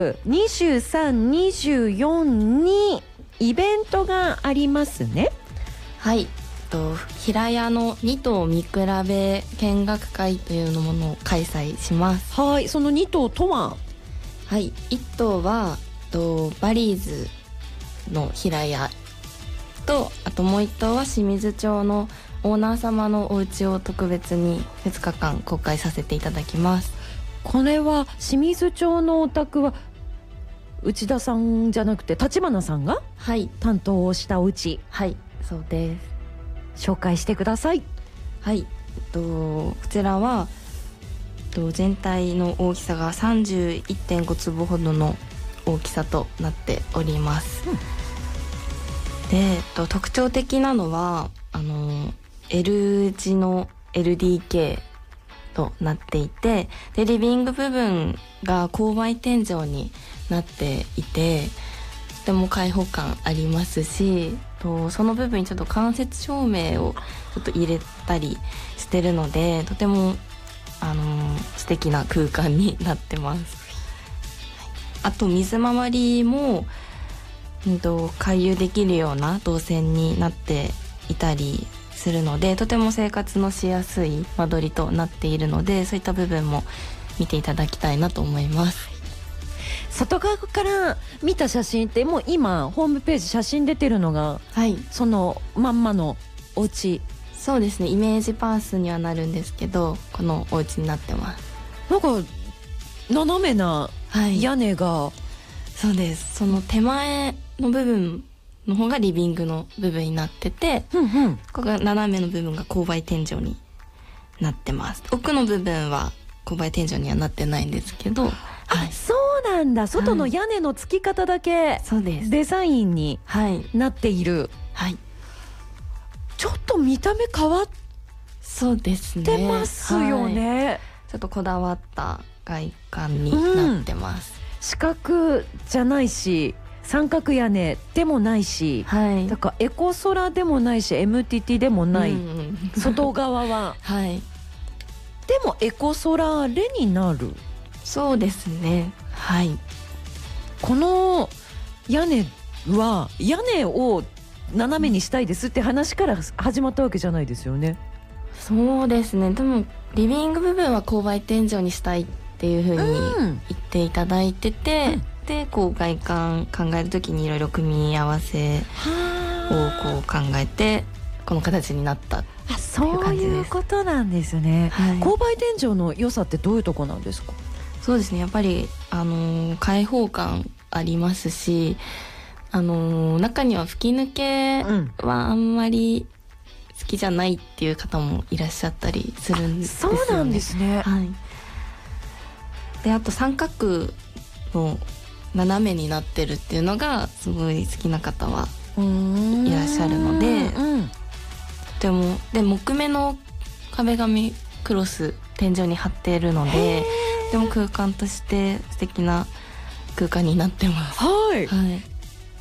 23、24にイベントがありますね。 はい、平屋の2棟見比べ見学会というものを開催します。 はい、その2棟とは、 はい、1棟はバリーズの平屋と、あともう1棟は清水町のオーナー様のお家を特別に2日間公開させていただきます。 これは清水町のお宅は内田さんじゃなくて立花さんが担当をしたお家。 はい、そうです。 紹介してください。 はい、こちらは全体の大きさが 31.5 坪ほどの大きさとなっております、で特徴的なのはL 字の LDK となっていて、でリビング部分が勾配天井になっていて、とても開放感ありますし、その部分にちょっと間接照明をちょっと入れたりしてるので、とても素敵な空間になってます。あと水回りも回遊できるような動線になっていたりするので、とても生活のしやすい間取りとなっているので、そういった部分も見ていただきたいなと思います。 外側から見た写真ってもう今ホームページ写真出てるのが、はい、そのまんまのお家。 そうですね、イメージパースにはなるんですけど、このお家になってます。 なんか斜めな屋根が、はい、 そうです。その手前の部分の方がリビングの部分になってて、ここが斜めの部分が勾配天井になってます。奥の部分は勾配天井にはなってないんですけど、 はい、そうなんだ。外の屋根の付き方だけ、そうです、デザインになっている、はい、ちょっと見た目変わってますよね、はい、 ちょっとこだわった外観になってます、 四角じゃないし三角屋根でもないし、はい、だからエコソラでもないし MTT でもない、外側は、はい、でもエコソラーレになる。 そうですね、はい。 この屋根は屋根を斜めにしたいですって話から始まったわけじゃないですよね。 そうですね、でもリビング部分は勾配天井にしたいっていう風に言っていただいてて、でこう外観考えるときにいろいろ組み合わせをこう考えてこの形になったっていう感じです。 そういうことなんですね、はい、勾配天井の良さってどういうとこなんですか？ そうですね、やっぱり開放感ありますし、中には吹き抜けはあんまり好きじゃないっていう方もいらっしゃったりするんですよね。 そうなんですね、 はい。であと三角の斜めになってるっていうのがすごい好きな方はいらっしゃるので、とてもで木目の壁紙クロス天井に貼っているので、とても空間として素敵な空間になってます。 はい、はい、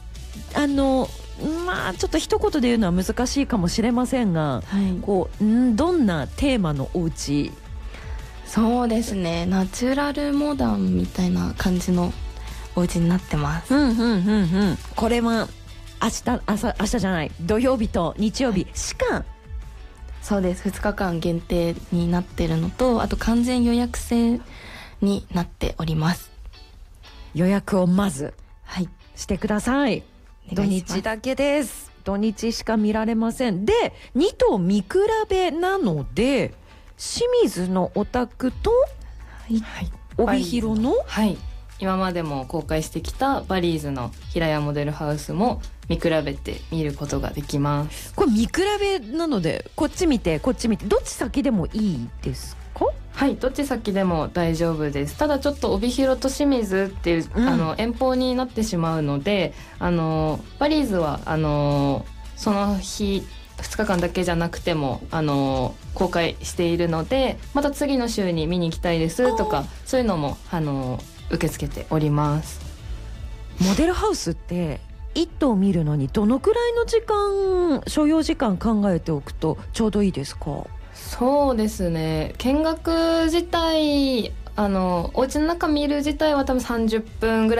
ちょっと一言で言うのは難しいかもしれませんが、はい、どんなテーマのお家？ そうですね、ナチュラルモダンみたいな感じのお家になってます。 これは明日じゃない土曜日と日曜日しか、はい、 そうです、2日間限定になってるのと、あと完全予約制になっております。 予約をまず、 はい、 してください。土日だけです。土日しか見られません。で2棟見比べなので清水のお宅と、帯広の、 はい、今までも公開してきたバリーズの平屋モデルハウスも見比べて見ることができます。 これ見比べなのでこっち見てこっち見てどっち先でもいいですか？ はい、どっち先でも大丈夫です。ただちょっと帯広と清水っていう、遠方になってしまうので、バリーズはその日2日間だけじゃなくても公開しているので、また次の週に見に行きたいですとかそういうのも受け付けております。 モデルハウスって1棟見るのにどのくらいの時間、所要時間考えておくとちょうどいいですか？ そうですね、見学自体お家の中見る自体は多分30分ぐらい